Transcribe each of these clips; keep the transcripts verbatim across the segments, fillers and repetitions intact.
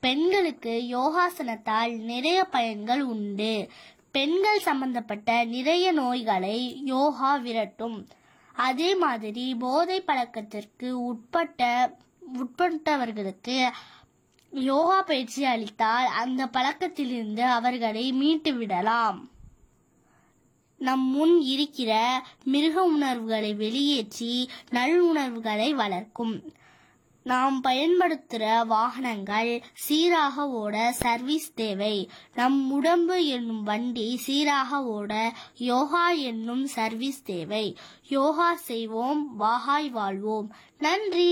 பெண்களுக்கு யோகாசனத்தால் நிறைய பயன்கள் உண்டு. பெண்கள் சம்பந்தப்பட்ட நிறைய நோய்களை யோகா விரட்டும். அதே மாதிரி போதை பழக்கத்திற்கு உட்பட்ட உட்பட்டவர்களுக்கு யோகா பயிற்சி அளித்தால் அந்த பழக்கத்திலிருந்து அவர்களை மீட்டு விடலாம். நம் முன் இருக்கிற மிருக உணர்வுகளை வெளியேற்றி நல் உணர்வுகளை வளர்க்கும். நாம் பயன்படுத்துகிற வாகனங்கள் சீராக ஓட சர்வீஸ் தேவை. நம் உடம்பு என்னும் வண்டி சீராக ஓட யோகா என்னும் சர்வீஸ் தேவை. யோகா செய்வோம், வாகாய் வாழ்வோம். நன்றி.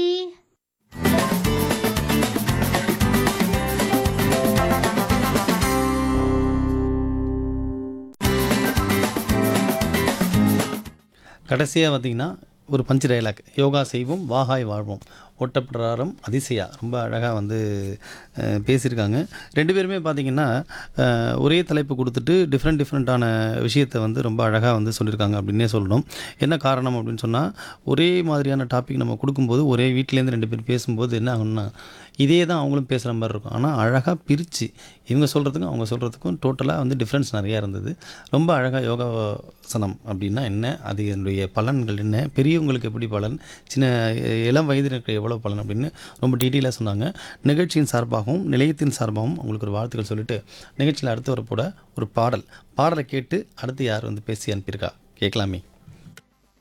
கடைசியாக பார்த்தீங்கன்னா ஒரு பஞ்சு டைலாக், யோகா செய்வோம் வாகாய் வாழ்வோம். ஓட்டப்பிராரம் அதிசயா ரொம்ப அழகாக வந்து பேசியிருக்காங்க. ரெண்டு பேருமே பார்த்திங்கன்னா ஒரே தலைப்பு கொடுத்துட்டு டிஃப்ரெண்ட் டிஃப்ரெண்ட்டான விஷயத்தை வந்து ரொம்ப அழகாக வந்து சொல்லியிருக்காங்க அப்படின்னே சொல்லணும். என்ன காரணம் அப்படின்னு சொன்னால், ஒரே மாதிரியான டாபிக் நம்ம கொடுக்கும்போது ஒரே வீட்டிலேருந்து ரெண்டு பேர் பேசும்போது என்ன ஆகும்னா இதே தான் அவங்களும் பேசுகிற மாதிரி இருக்கும். ஆனால் அழகாக பிரித்து இவங்க சொல்கிறதுக்கும் அவங்க சொல்கிறதுக்கும் டோட்டலாக வந்து டிஃப்ரென்ஸ் நிறையா இருந்தது. ரொம்ப அழகாக யோகாசனம் அப்படின்னா என்ன, அது என்னுடைய பலன்கள் என்ன, பெரியவங்களுக்கு எப்படி பலன், சின்ன இளம் வயதினருக்கு எவ்வளோ பலன் அப்படின்னு ரொம்ப டீட்டெயிலாக சொன்னாங்க. நிகழ்ச்சியின் சார்பாகவும் நிலையத்தின் சார்பாகவும் உங்களுக்கு ஒரு வாழ்த்துக்கள் சொல்லிவிட்டு நிகழ்ச்சியில் அடுத்து வரப்போட ஒரு பாடல் பாடலை கேட்டு அடுத்து யார் வந்து பேசி அனுப்பியிருக்கா கேட்கலாமே.